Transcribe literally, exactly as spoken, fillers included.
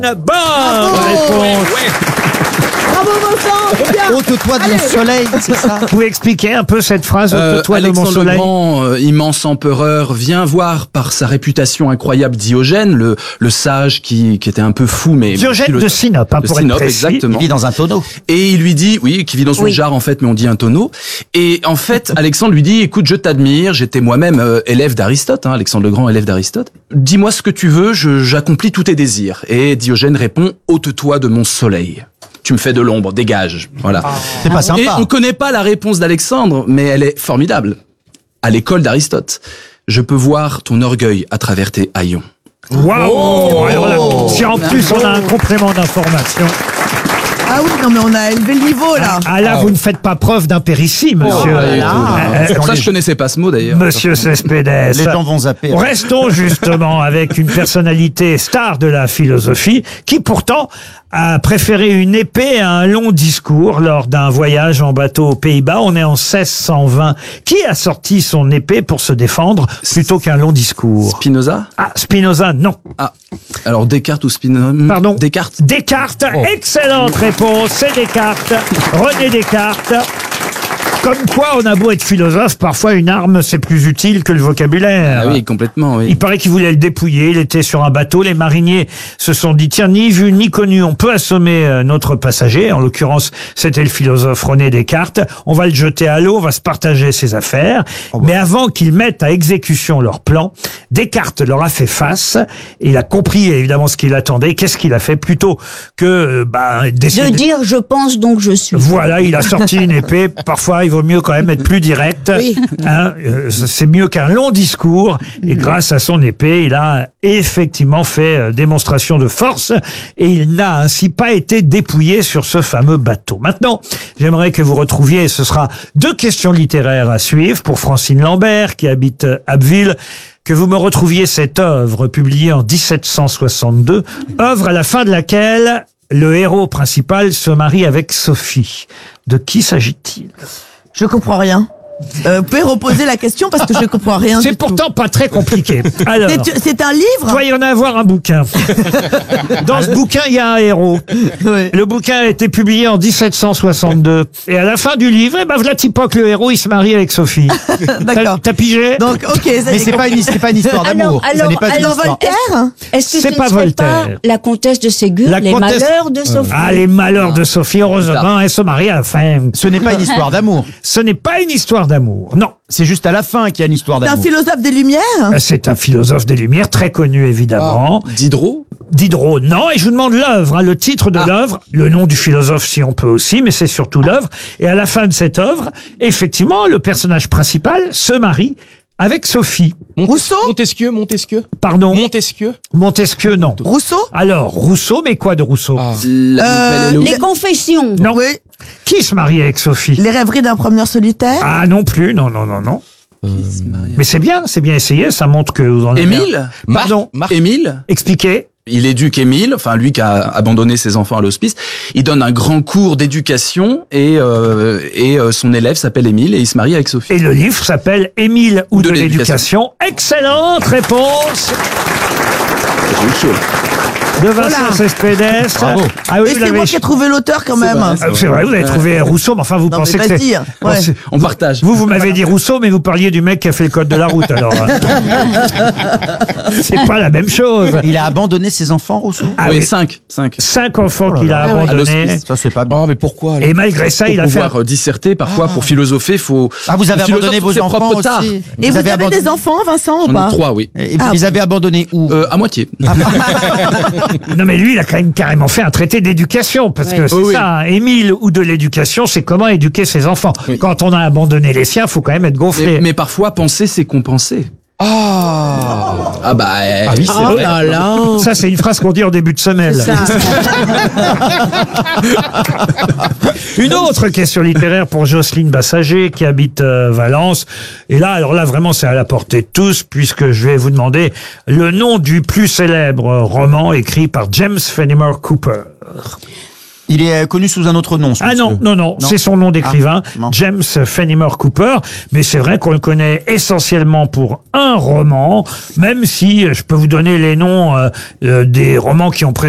Bonne réponse. Bravo Vincent, bien. Ôte-toi de mon soleil, c'est ça. Vous pouvez expliquer un peu cette phrase, Euh, ôte-toi de mon Alexandre le soleil. Grand, euh, immense empereur, vient voir par sa réputation incroyable Diogène, le, le sage qui, qui était un peu fou, mais Diogène philosophe. de Sinope, hein, De pour Sinope, être précis. exactement. Il vit dans un tonneau. Et il lui dit, oui, qui vit dans une Oui. jarre en fait, mais on dit un tonneau. Et en fait, Alexandre lui dit, écoute, je t'admire, j'étais moi-même euh, élève d'Aristote, hein, Alexandre le Grand, élève d'Aristote. Dis-moi ce que tu veux, je, j'accomplis tous tes désirs. Et Diogène répond, ôte-toi de mon soleil. Tu me fais de l'ombre, dégage. Voilà. C'est pas Et sympa. on connaît pas la réponse d'Alexandre, mais elle est formidable. À l'école d'Aristote, je peux voir ton orgueil à travers tes haillons. Waouh. Alors là, si en plus on a un complément d'information. Ah oui, non mais on a élevé le niveau là. Ah là, vous ne faites pas preuve d'impéritie, monsieur. Ah, Euh, C'est pour ça que je connaissais pas ce mot d'ailleurs. Monsieur Cespedes. Les gens vont zapper. Restons justement avec une personnalité star de la philosophie qui pourtant a préféré une épée à un long discours lors d'un voyage en bateau aux Pays-Bas. On est en seize cent vingt. Qui a sorti son épée pour se défendre plutôt qu'un long discours? Spinoza? Ah, Spinoza, non. Ah, alors Descartes ou Spinoza? Pardon. Descartes. Descartes, excellente réponse, c'est Descartes, René Descartes. Comme quoi, on a beau être philosophe, parfois une arme c'est plus utile que le vocabulaire. Ah oui, complètement, oui. Il paraît qu'il voulait le dépouiller, il était sur un bateau, les mariniers se sont dit, tiens, ni vu ni connu, on peut assommer euh, notre passager, en l'occurrence c'était le philosophe René Descartes, on va le jeter à l'eau, on va se partager ses affaires, mais avant qu'ils mettent à exécution leur plan, Descartes leur a fait face, et il a compris évidemment ce qu'il attendait, qu'est-ce qu'il a fait, plutôt que euh, bah, De d'essayer... dire je pense donc je suis. Voilà, il a sorti une épée. Parfois, il vaut mieux quand même être plus direct. Oui. Hein, euh, c'est mieux qu'un long discours. Et grâce à son épée, il a effectivement fait euh, démonstration de force. Et il n'a ainsi pas été dépouillé sur ce fameux bateau. Maintenant, j'aimerais que vous retrouviez, et ce sera deux questions littéraires à suivre pour Francine Lambert, qui habite euh, Abbeville, que vous me retrouviez cette œuvre publiée en dix-sept cent soixante-deux, œuvre à la fin de laquelle le héros principal se marie avec Sophie. De qui s'agit-il? Je comprends rien. Euh, vous pouvez reposer la question parce que je comprends rien. C'est du tout. pourtant pas très compliqué. Alors, C'est- C'est un livre. doit y en avoir un bouquin. Dans ce bouquin, il y a un héros. Oui. Le bouquin a été publié en dix-sept cent soixante-deux. Et à la fin du livre, eh ben, voilà Tipoc, le héros, il se marie avec Sophie. D'accord. T'as- T'as pigé? Donc ok, ça Mais j'ai c'est pas une, c'est pas une histoire d'amour. Alors, Ce n'est pas une alors, Dans histoire. Voltaire. Est-ce que C'est ce pas ne serait Voltaire. pas la comtesse de Ségur, La les comtesse- malheurs de Sophie? Ah, les malheurs de Sophie, heureusement, elle se marie à la fin. Ce n'est pas une histoire d'amour. Ce n'est pas une histoire d'amour, non. C'est juste à la fin qu'il y a une histoire C'est un d'amour. philosophe des Lumières. C'est un philosophe des Lumières, très connu évidemment. Diderot? Diderot, non, et je vous demande l'œuvre, hein, le titre de l'œuvre, le nom du philosophe si on peut aussi, mais c'est surtout l'œuvre. Et à la fin de cette œuvre, effectivement, le personnage principal se marie avec Sophie. Rousseau. Montesquieu, Montesquieu. Pardon, Montesquieu. Montesquieu, non. Rousseau. Alors, Rousseau, mais quoi de Rousseau? Ah. La Euh, nouvelle Héloïse. Les confessions. Non. Oui. Qui se marie avec Sophie? Les rêveries d'un promeneur solitaire. Ah non plus, non, non, non, non. Mais c'est bien, c'est bien essayé, ça montre que vous en avez... Émile? Pardon, Marc. Émile? expliquez. Il éduque Émile, enfin lui qui a abandonné ses enfants à l'hospice. Il donne un grand cours d'éducation et, euh, et euh, son élève s'appelle Émile et il se marie avec Sophie. Et le livre s'appelle Émile ou de, De l'éducation. Excellente réponse J'ai eu chaud, là. de Vincent Voilà. Cespedes. Bravo. Ah oui, Et vous c'est l'avez... moi qui ai trouvé l'auteur quand même. vrai, Ah, c'est vrai, vous avez trouvé Rousseau, mais enfin vous Non, pensez mais que vas-y, c'est... hein. Oh, Ouais. c'est- On partage. Vous, vous m'avez dit Rousseau, mais vous parliez du mec qui a fait le code de la route, alors. C'est pas la même chose. Il a abandonné ses enfants, Rousseau. Ah oui, oui. cinq. Cinq. Cinq enfants qu'il a À abandonnés. l'hospice. Ça, c'est pas bien. Ah, mais pourquoi alors Et malgré ça, Pour il a fait... pouvoir euh, disserter, parfois, pour philosopher, faut... Ah, vous avez le philosophe abandonné trouve vos ses enfants propres tares. aussi. Et vous, avez abandonné- des enfants, Vincent, ou J'en pas? ai trois, oui. Et Ah. vous les avez abandonnés où? Euh, à moitié. Non mais lui, il a quand même carrément fait un traité d'éducation, parce que c'est Oui, oui. ça, hein. Émile ou de l'éducation, c'est comment éduquer ses enfants. Oui. Quand on a abandonné les siens, faut quand même être gonflé. Mais, mais parfois, penser, c'est compenser. Ah. Ah bah... euh, Ah oui, c'est Oh vrai. là là. Ça, c'est une phrase qu'on dit en début de semelle. Une autre question littéraire pour Jocelyne Bassager, qui habite euh, Valence. Et là, alors là, vraiment, c'est à la portée de tous, puisque je vais vous demander le nom du plus célèbre roman écrit par James Fenimore Cooper. Il est connu sous un autre nom. ce Ah non, monsieur. non, non, c'est son nom d'écrivain, Ah, non. James Fenimore Cooper. Mais c'est vrai qu'on le connaît essentiellement pour un roman, même si euh, je peux vous donner les noms euh, euh, des romans qui ont précédé